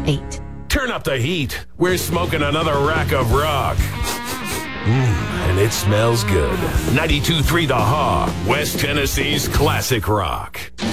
8. Turn up the heat. We're smoking another rack of rock. And it smells good. 92.3 The Haw, West Tennessee's classic rock.